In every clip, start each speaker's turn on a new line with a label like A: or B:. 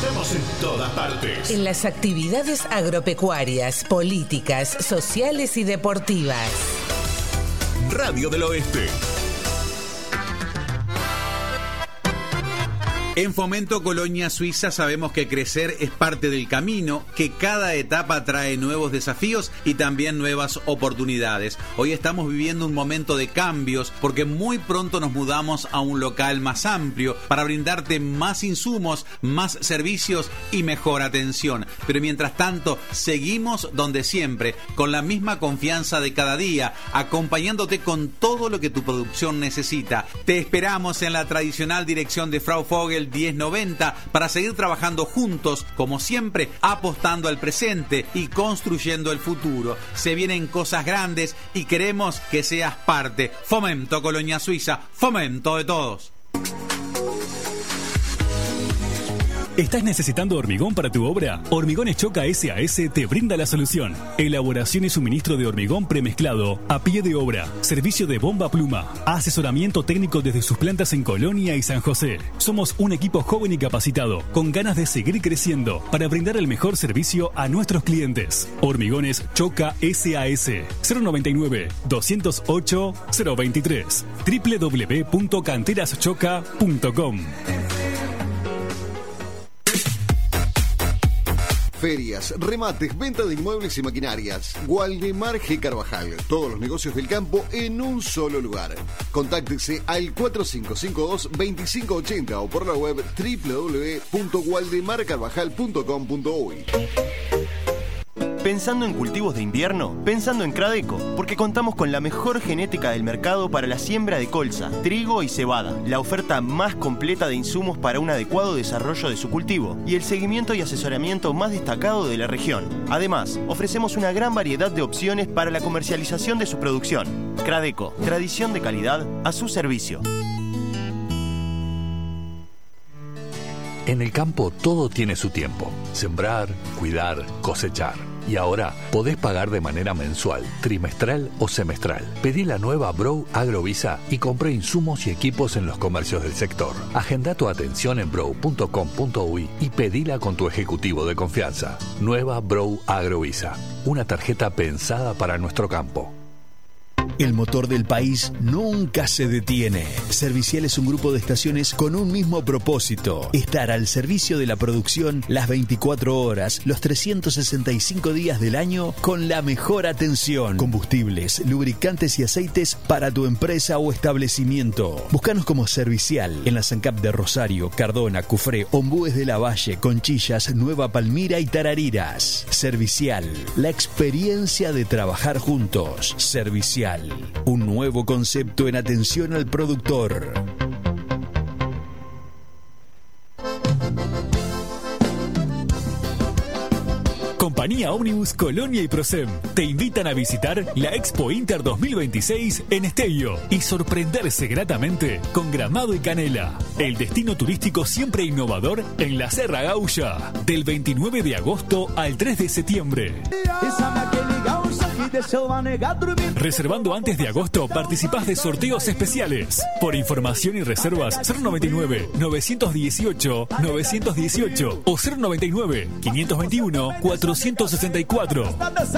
A: Estamos en todas partes.
B: En las actividades agropecuarias, políticas, sociales y deportivas.
A: Radio del Oeste.
C: En Fomento Colonia Suiza sabemos que crecer es parte del camino, que cada etapa trae nuevos desafíos y también nuevas oportunidades. Hoy estamos viviendo un momento de cambios porque muy pronto nos mudamos a un local más amplio para brindarte más insumos, más servicios y mejor atención. Pero mientras tanto, seguimos donde siempre, con la misma confianza de cada día, acompañándote con todo lo que tu producción necesita. Te esperamos en la tradicional dirección de Frau Vogel 1090 para seguir trabajando juntos, como siempre, apostando al presente y construyendo el futuro. Se vienen cosas grandes y queremos que seas parte. Fomento Colonia Suiza, fomento de todos.
D: ¿Estás necesitando hormigón para tu obra? Hormigones Choca SAS te brinda la solución. Elaboración y suministro de hormigón premezclado a pie de obra. Servicio de bomba pluma. Asesoramiento técnico desde sus plantas en Colonia y San José. Somos un equipo joven y capacitado, con ganas de seguir creciendo para brindar el mejor servicio a nuestros clientes. Hormigones Choca SAS 099-208-023 www.canteraschoca.com.
E: Ferias, remates, venta de inmuebles y maquinarias. Waldemar G. Carvajal. Todos los negocios del campo en un solo lugar. Contáctese al 4552-2580 o por la web www.waldemarcarvajal.com.uy.
F: Pensando en cultivos de invierno, pensando en Cradeco, porque contamos con la mejor genética del mercado para la siembra de colza, trigo y cebada, la oferta más completa de insumos para un adecuado desarrollo de su cultivo y el seguimiento y asesoramiento más destacado de la región. Además, ofrecemos una gran variedad de opciones para la comercialización de su producción. Cradeco, tradición de calidad a su servicio.
G: En el campo todo tiene su tiempo. Sembrar, cuidar, cosechar. Y ahora podés pagar de manera mensual, trimestral o semestral. Pedí la nueva Brow Agrovisa y compré insumos y equipos en los comercios del sector. Agenda tu atención en brow.com.uy y pedila con tu ejecutivo de confianza. Nueva Brow Agrovisa, una tarjeta pensada para nuestro campo.
H: El motor del país nunca se detiene. Servicial es un grupo de estaciones con un mismo propósito: estar al servicio de la producción las 24 horas, los 365 días del año, con la mejor atención. Combustibles, lubricantes y aceites para tu empresa o establecimiento. Búscanos como Servicial en la Sancap de Rosario, Cardona, Cufré, Ombúes de la Valle, Conchillas, Nueva Palmira y Tarariras. Servicial, la experiencia de trabajar juntos. Servicial, un nuevo concepto en atención al productor.
D: Compañía Ómnibus Colonia y Prosem te invitan a visitar la Expo Inter 2026 en Esteio y sorprenderse gratamente con Gramado y Canela, el destino turístico siempre innovador en la Serra Gaulla, del 29 de agosto al 3 de septiembre. Reservando antes de agosto participás de sorteos especiales. Por información y reservas 099-918-918 o 099-521-464.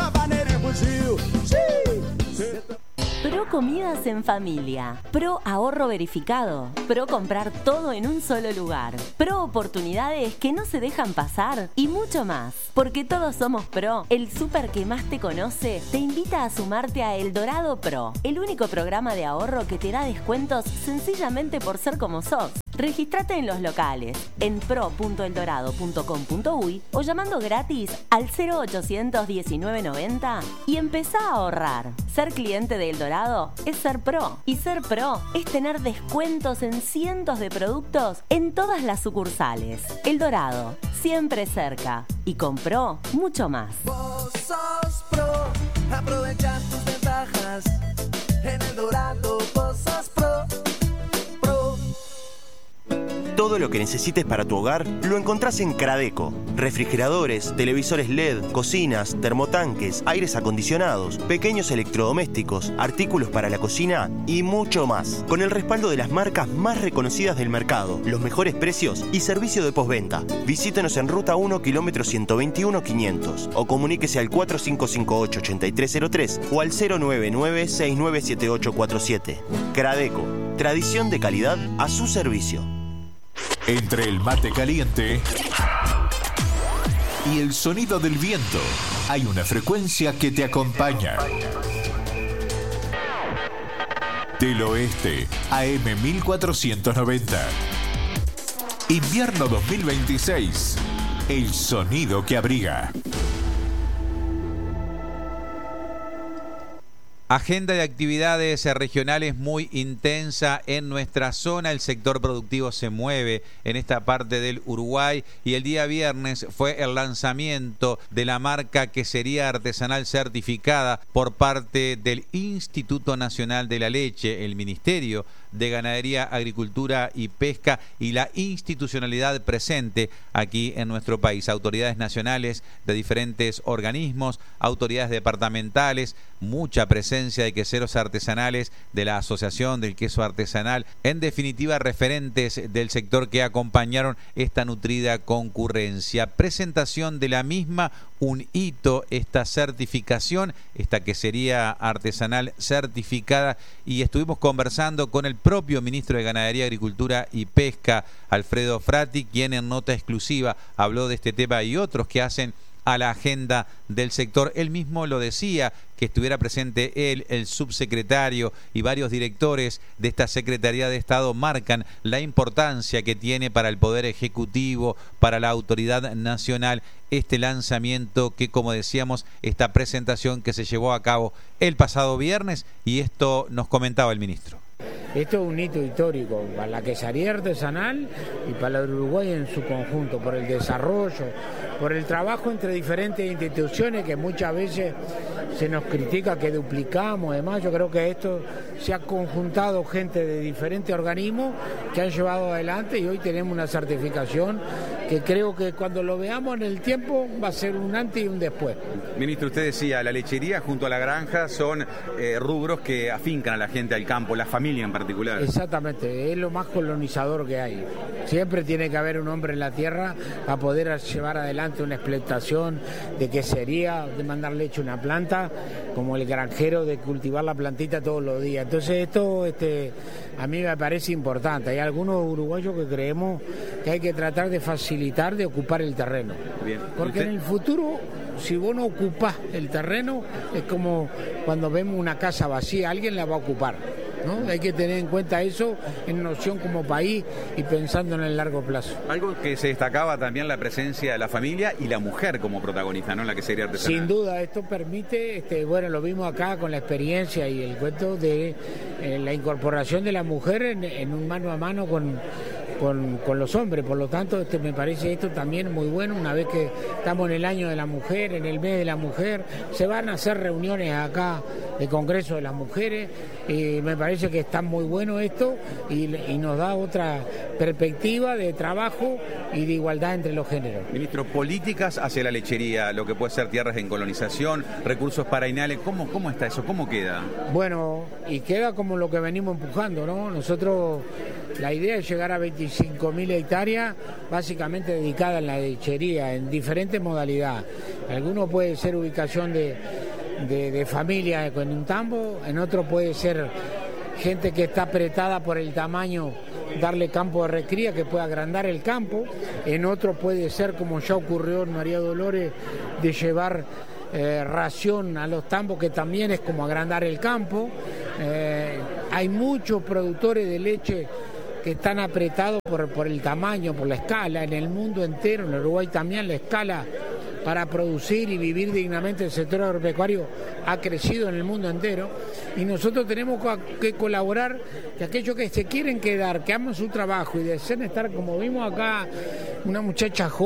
I: Pro Comidas en Familia, Pro Ahorro Verificado, Pro Comprar todo en un solo lugar, Pro Oportunidades que no se dejan pasar y mucho más. Porque todos somos Pro, el súper que más te conoce te invita a sumarte a El Dorado Pro, el único programa de ahorro que te da descuentos sencillamente por ser como sos. Regístrate en los locales, en pro.eldorado.com.uy o llamando gratis al 0800 1990 y empezá a ahorrar. Ser cliente de El Dorado es ser pro, y ser pro es tener descuentos en cientos de productos en todas las sucursales. El Dorado, siempre cerca, y con Pro, mucho más.
J: Vos sos pro, aprovecha tus ventajas. En El Dorado, vos sos pro.
F: todo lo que necesites para tu hogar lo encontrás en Cradeco. Refrigeradores, televisores LED, cocinas, termotanques, aires acondicionados, pequeños electrodomésticos, artículos para la cocina y mucho más. Con el respaldo de las marcas más reconocidas del mercado, los mejores precios y servicio de postventa. Visítenos en Ruta 1, kilómetro 121 500 o comuníquese al 4558-8303 o al 099-697847. Cradeco, tradición de calidad a su servicio.
A: Entre el mate caliente y el sonido del viento, hay una frecuencia que te acompaña. Del Oeste, AM 1490. Invierno 2026. El sonido que abriga.
C: Agenda de actividades regionales muy intensa en nuestra zona. El sector productivo se mueve en esta parte del Uruguay y el día viernes fue el lanzamiento de la marca Quesería Artesanal certificada por parte del Instituto Nacional de la Leche, el Ministerio de Ganadería, Agricultura y Pesca y la institucionalidad presente aquí en nuestro país. Autoridades nacionales de diferentes organismos, autoridades departamentales, mucha presencia de queseros artesanales, de la Asociación del Queso Artesanal, en definitiva referentes del sector que acompañaron esta nutrida concurrencia. Presentación de la misma, un hito, esta certificación, esta quesería artesanal certificada, y estuvimos conversando con el propio ministro de Ganadería, Agricultura y Pesca, Alfredo Frati, quien en nota exclusiva habló de este tema y otros que hacen a la agenda del sector. Él mismo lo decía, que estuviera presente él, el subsecretario y varios directores de esta Secretaría de Estado marcan la importancia que tiene para el Poder Ejecutivo, para la autoridad nacional, este lanzamiento que, como decíamos, esta presentación que se llevó a cabo el pasado viernes, y esto nos comentaba el ministro.
K: Esto es un hito histórico para la quesería artesanal y para el Uruguay en su conjunto, por el desarrollo, por el trabajo entre diferentes instituciones que muchas veces se nos critica que duplicamos. Además, yo creo que esto se ha conjuntado gente de diferentes organismos que han llevado adelante y hoy tenemos una certificación que creo que cuando lo veamos en el tiempo va a ser un antes y un después.
C: Ministro, usted decía, la lechería junto a la granja son rubros que afincan a la gente al campo, la familia en particular.
K: Exactamente, es lo más colonizador que hay. Siempre tiene que haber un hombre en la tierra para poder llevar adelante una explotación de quesería, de mandar leche a una planta, como el granjero de cultivar la plantita todos los días. Entonces esto a mí me parece importante. Hay algunos uruguayos que creemos que hay que tratar de facilitar, de ocupar el terreno.
C: Bien.
K: Porque en el futuro, si vos no ocupás el terreno, es como cuando vemos una casa vacía, alguien la va a ocupar, ¿no? Hay que tener en cuenta eso en noción como país y pensando en el largo plazo.
C: Algo que se destacaba también, la presencia de la familia y la mujer como protagonista, ¿no?, en la quesería artesanal.
K: Sin duda, esto permite, bueno, lo vimos acá con la experiencia y el cuento de la incorporación de la mujer en un mano a mano con los hombres. Por lo tanto, me parece esto también muy bueno. Una vez que estamos en el año de la mujer, en el mes de la mujer, se van a hacer reuniones acá de Congreso de las Mujeres, y me parece que está muy bueno esto y nos da otra perspectiva de trabajo y de igualdad entre los géneros.
C: Ministro, políticas hacia la lechería, lo que puede ser tierras en colonización, recursos para INALE, ¿cómo está eso? ¿Cómo queda?
K: Bueno, y queda como lo que venimos empujando, ¿no? Nosotros, la idea es llegar a 25.000 hectáreas, básicamente dedicadas en la lechería, en diferentes modalidades. Alguno puede ser ubicación de familia con un tambo, en otro puede ser gente que está apretada por el tamaño, darle campo de recría que pueda agrandar el campo, en otro puede ser, como ya ocurrió en María Dolores, de llevar ración a los tambos, que también es como agrandar el campo. Hay muchos productores de leche que están apretados por el tamaño, por la escala, en el mundo entero, en Uruguay también la escala para producir y vivir dignamente el sector agropecuario ha crecido en el mundo entero, y nosotros tenemos que colaborar, que aquellos que se quieren quedar, que aman su trabajo y desean estar, como vimos acá, una muchacha joven,